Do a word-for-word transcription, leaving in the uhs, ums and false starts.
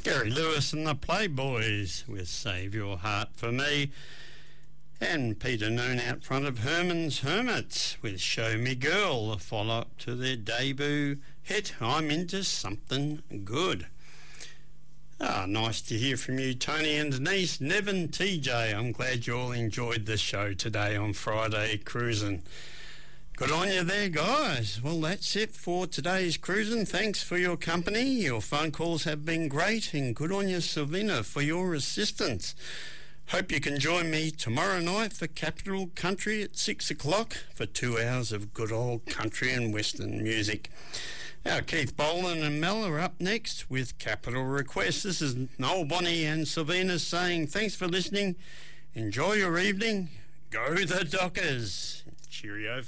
Gary Lewis and the Playboys with Save Your Heart for Me, and Peter Noon out front of Herman's Hermits with Show Me Girl, a follow-up to their debut hit I'm Into Something Good. Ah, nice to hear from you, Tony and Denise, Nevin, T J. I'm glad you all enjoyed the show today on Friday Cruising. Good on you there, guys. Well, that's it for today's Cruising. Thanks for your company. Your phone calls have been great, and good on you, Silvina, for your assistance. Hope you can join me tomorrow night for Capital Country at six o'clock for two hours of good old country and western music. Now, Keith Boland and Mel are up next with Capital Request. This is Noel Bonnie and Silvina saying thanks for listening. Enjoy your evening. Go the Dockers. Cheerio.